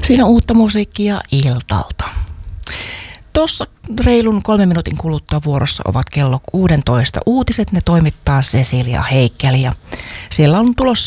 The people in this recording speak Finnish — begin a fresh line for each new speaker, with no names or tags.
Siinä uutta musiikkia Iltalta. Tuossa reilun 3 minuutin kuluttua vuorossa ovat kello 16 uutiset. Ne toimittaa Cecilia Heikkeli ja siellä on tulossa